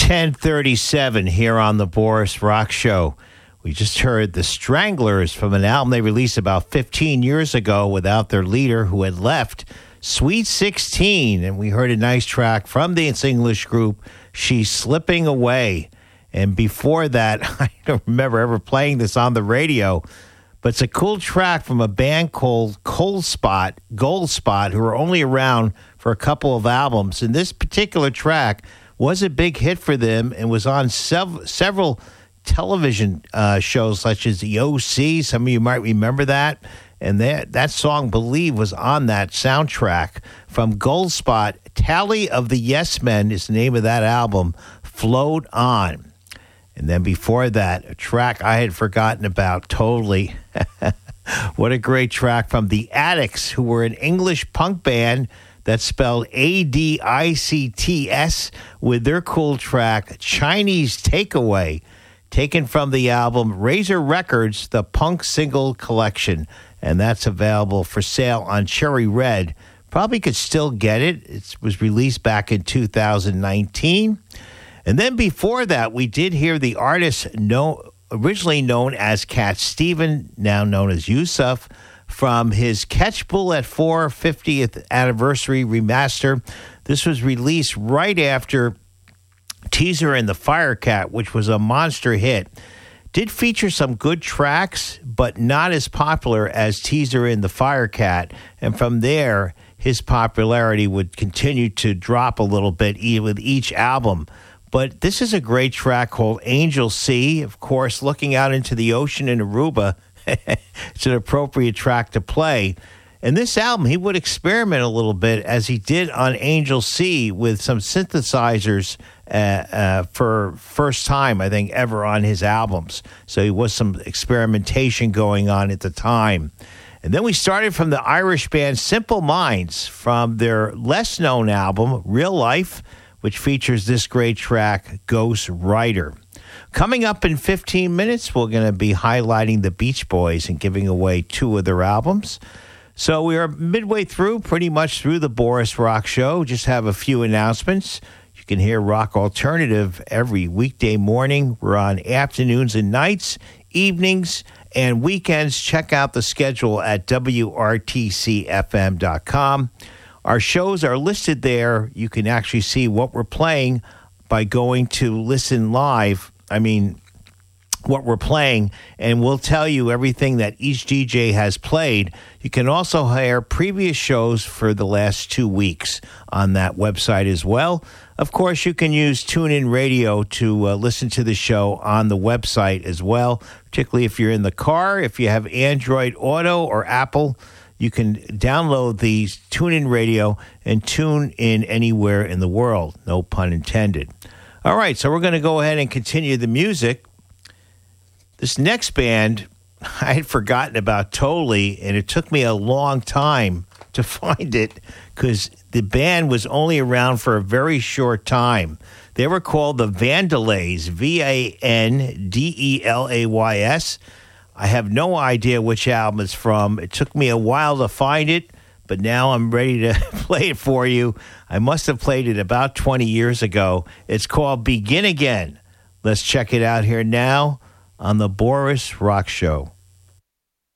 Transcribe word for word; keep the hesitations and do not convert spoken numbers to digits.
ten thirty-seven here on the Boris Rock Show. We just heard the Stranglers from an album they released about fifteen years ago without their leader who had left, Sweet sixteen. And we heard a nice track from this English group, She's Slipping Away. And before that, I don't remember ever playing this on the radio, but it's a cool track from a band called Cold Spot, Gold Spot, who were only around for a couple of albums. And this particular track was a big hit for them and was on sev- several television uh, shows such as the O C. Some of you might remember that. And that, that song, Believe, was on that soundtrack from Gold Spot. Tally of the Yes Men is the name of that album, Float On. And then before that, a track I had forgotten about totally. What a great track from The Addicts, who were an English punk band that spelled A D I C T S, with their cool track, Chinese Takeaway, taken from the album Razor Records, the Punk Single Collection. And that's available for sale on Cherry Red. Probably could still get it. It was released back in two thousand nineteen. And then before that, we did hear the artist know, originally known as Cat Stevens, now known as Yusuf, from his Catch Bull at Four fiftieth Anniversary Remaster. This was released right after Teaser and the Firecat, which was a monster hit. Did feature some good tracks, but not as popular as Teaser and the Firecat. And from there, his popularity would continue to drop a little bit with each album. But this is a great track called Angel Sea. Of course, looking out into the ocean in Aruba, it's an appropriate track to play. And this album, he would experiment a little bit, as he did on Angel Sea, with some synthesizers uh, uh, for first time, I think, ever on his albums. So there was some experimentation going on at the time. And then we started from the Irish band Simple Minds from their less-known album, Real Life, which features this great track, Ghost Rider. Coming up in fifteen minutes, we're going to be highlighting the Beach Boys and giving away two of their albums. So we are midway through, pretty much through the Boris Rock Show. Just have a few announcements. You can hear Rock Alternative every weekday morning. We're on afternoons and nights, evenings, and weekends. Check out the schedule at W R T C F M dot com. Our shows are listed there. You can actually see what we're playing by going to listen live. I mean, what we're playing, and we'll tell you everything that each D J has played. You can also hear previous shows for the last two weeks on that website as well. Of course, you can use TuneIn Radio to uh, listen to the show on the website as well, particularly if you're in the car. If you have Android Auto or Apple, you can download the TuneIn Radio and tune in anywhere in the world. No pun intended. All right, so we're going to go ahead and continue the music. This next band, I had forgotten about totally, and it took me a long time to find it because the band was only around for a very short time. They were called the Vandalays, V A N D E L A Y S. I have no idea which album it's from. It took me a while to find it, but now I'm ready to play it for you. I must have played it about twenty years ago. It's called Begin Again. Let's check it out here now on the Boris Rock Show.